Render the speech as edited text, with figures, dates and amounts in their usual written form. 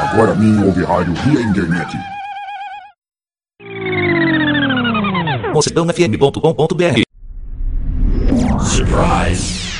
Agora minha ouve rádio via internet. Mocedãofm.com.br. Surprise!